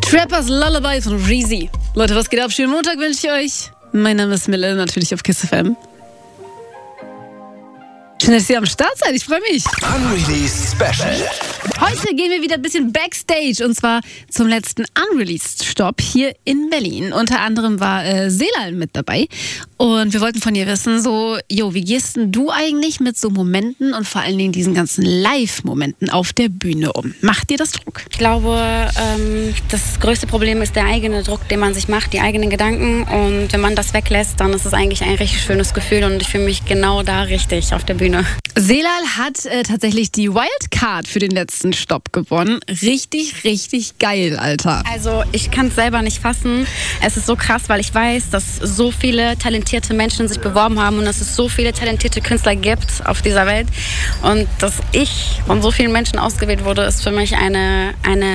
Trappers Lullaby von Reezy. Leute, was geht ab? Schönen Montag wünsche ich euch. Mein Name ist Mille, natürlich auf Kiss FM. Schön, dass ihr am Start seid. Ich freue mich. Unreleased Special. Heute gehen wir wieder ein bisschen Backstage und zwar zum letzten Unreleased-Stopp hier in Berlin. Unter anderem war Selal mit dabei und wir wollten von ihr wissen, wie gehst denn du eigentlich mit so Momenten und vor allen Dingen diesen ganzen Live-Momenten auf der Bühne um? Macht dir das Druck? Ich glaube, das größte Problem ist der eigene Druck, den man sich macht, die eigenen Gedanken, und wenn man das weglässt, dann ist es eigentlich ein richtig schönes Gefühl und ich fühle mich genau da richtig auf der Bühne. Selal hat tatsächlich die Wildcard für den letzten Stopp gewonnen. Richtig, richtig geil, Alter. Also ich kann es selber nicht fassen. Es ist so krass, weil ich weiß, dass so viele talentierte Menschen sich beworben haben und dass es so viele talentierte Künstler gibt auf dieser Welt. Und dass ich von so vielen Menschen ausgewählt wurde, ist für mich eine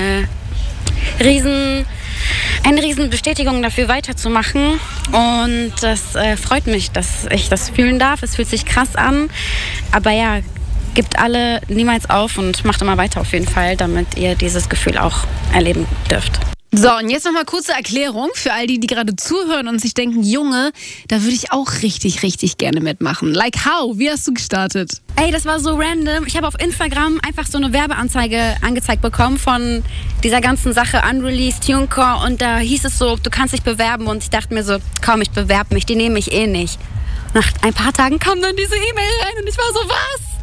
riesen Bestätigung dafür, weiterzumachen. Und das freut mich, dass ich das fühlen darf. Es fühlt sich krass an. Aber ja, gebt alle niemals auf und macht immer weiter auf jeden Fall, damit ihr dieses Gefühl auch erleben dürft. So, und jetzt nochmal kurze Erklärung für all die gerade zuhören und sich denken, Junge, da würde ich auch richtig, richtig gerne mitmachen. Like how? Wie hast du gestartet? Ey, das war so random. Ich habe auf Instagram einfach so eine Werbeanzeige angezeigt bekommen von dieser ganzen Sache Unreleased TuneCore, und da hieß es so, du kannst dich bewerben, und ich dachte mir so, komm, ich bewerbe mich, die nehmen mich eh nicht. Nach ein paar Tagen kam dann diese E-Mail rein und ich war so, was?